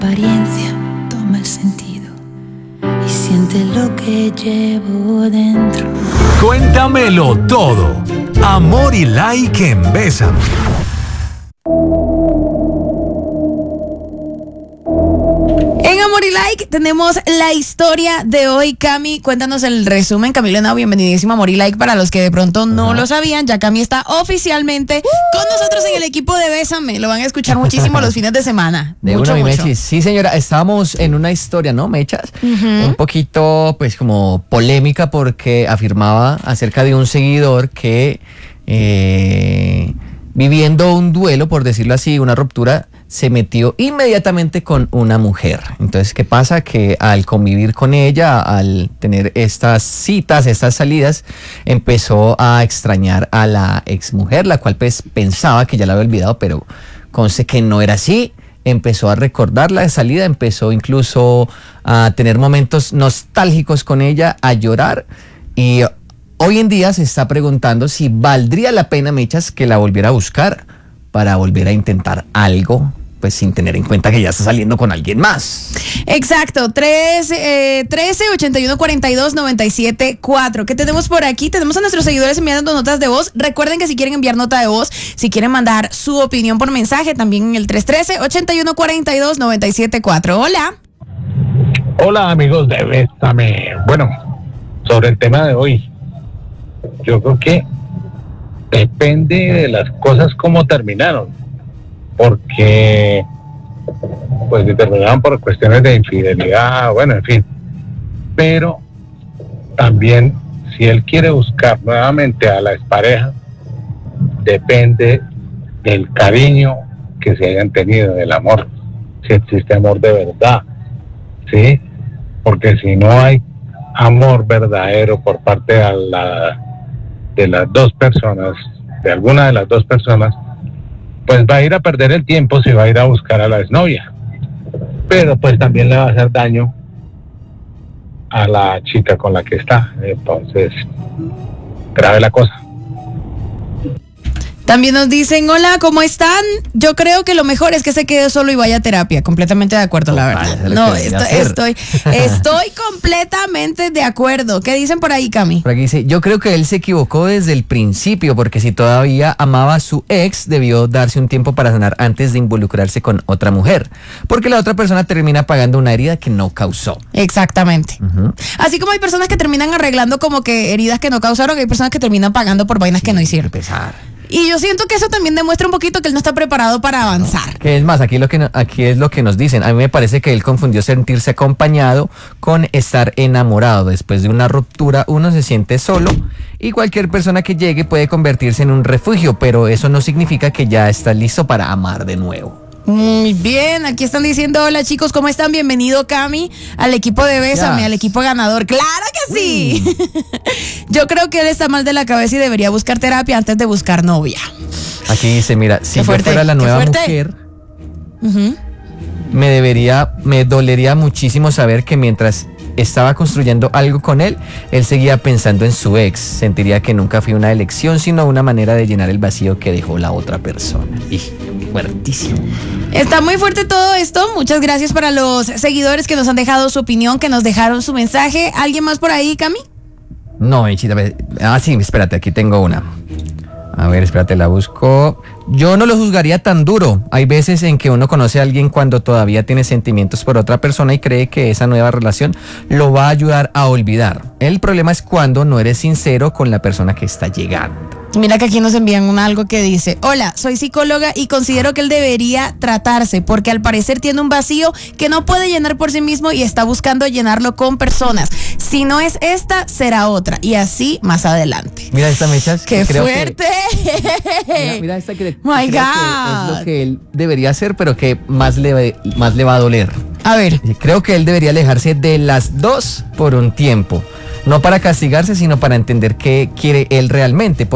apariencia toma sentido y siente lo que llevo dentro. Cuéntamelo todo. Amor y like en Bésame. En Amor y Like tenemos la historia de hoy. Cami, cuéntanos el resumen. Camilo Henao, bienvenidísimo a Amor y Like. Para los que de pronto no lo sabían, ya Cami está oficialmente con nosotros en el equipo de Bésame. Lo van a escuchar muchísimo los fines de semana. De mucho, una, mi mucho. Mechis. Sí, señora, estábamos en una historia, ¿no, Mechas? Un poquito, pues, como polémica porque afirmaba acerca de un seguidor que viviendo un duelo, por decirlo así, una ruptura, se metió inmediatamente con una mujer. Entonces, ¿qué pasa? Que al convivir con ella, al tener estas citas, estas salidas, empezó a extrañar a la exmujer, la cual pues pensaba que ya la había olvidado, pero conste que no era así. Empezó a recordar la salida, empezó incluso a tener momentos nostálgicos con ella, a llorar, y hoy en día se está preguntando si valdría la pena, Mechas, que la volviera a buscar para volver a intentar algo, pues sin tener en cuenta que ya está saliendo con alguien más. Exacto, 13-81-42-97-4. ¿Qué tenemos por aquí? Tenemos a nuestros seguidores enviando notas de voz. Recuerden que si quieren enviar nota de voz, si quieren mandar su opinión por mensaje, también en el 313-81-42-97-4. Hola. Hola, amigos de Bésame. Bueno, sobre el tema de hoy, yo creo que depende de las cosas como terminaron, porque pues determinaron por cuestiones de infidelidad, bueno, en fin, pero también si él quiere buscar nuevamente a la expareja, depende del cariño que se hayan tenido, del amor, si existe amor de verdad, ¿sí? Porque si no hay amor verdadero por parte de las dos personas, de alguna de las dos personas, pues va a ir a perder el tiempo si va a ir a buscar a la exnovia, pero pues también le va a hacer daño a la chica con la que está. Entonces, grave la cosa. También nos dicen, hola, ¿cómo están? Yo creo que lo mejor es que se quede solo y vaya a terapia. Completamente de acuerdo, la verdad. No, estoy completamente de acuerdo. ¿Qué dicen por ahí, Cami? Por aquí dice, yo creo que él se equivocó desde el principio, porque si todavía amaba a su ex, debió darse un tiempo para sanar antes de involucrarse con otra mujer, porque la otra persona termina pagando una herida que no causó. Exactamente. Así como hay personas que terminan arreglando como que heridas que no causaron, hay personas que terminan pagando por vainas que no hicieron. Pesar. Y yo siento que eso también demuestra un poquito que él no está preparado para avanzar. Que es más, aquí es lo que nos dicen. A mí me parece que él confundió sentirse acompañado con estar enamorado. Después de una ruptura, uno se siente solo y cualquier persona que llegue puede convertirse en un refugio, pero eso no significa que ya está listo para amar de nuevo. Muy bien, aquí están diciendo, hola chicos, ¿cómo están? Bienvenido, Cami, al equipo de Bésame, al equipo ganador. ¡Claro que sí! Yo creo que él está mal de la cabeza y debería buscar terapia antes de buscar novia. Aquí dice, mira, si yo fuera la nueva mujer, me dolería muchísimo saber que mientras estaba construyendo algo con él, él seguía pensando en su ex. Sentiría que nunca fue una elección, sino una manera de llenar el vacío que dejó la otra persona. Y fuertísimo. Está muy fuerte todo esto. Muchas gracias para los seguidores que nos han dejado su opinión, que nos dejaron su mensaje. ¿Alguien más por ahí, Cami? No, Michita. Sí, espérate, aquí tengo una. A ver, espérate, la busco. Yo no lo juzgaría tan duro. Hay veces en que uno conoce a alguien cuando todavía tiene sentimientos por otra persona y cree que esa nueva relación lo va a ayudar a olvidar. El problema es cuando no eres sincero con la persona que está llegando. Mira que aquí nos envían algo que dice, hola, soy psicóloga y considero que él debería tratarse porque al parecer tiene un vacío que no puede llenar por sí mismo y está buscando llenarlo con personas. Si no es esta, será otra y así más adelante. Mira esta, Mechas. ¡Qué fuerte! Mira esta que My God. Que es lo que él debería hacer, pero que más le va a doler. A ver. Creo que él debería alejarse de las dos por un tiempo. No para castigarse, sino para entender qué quiere él realmente.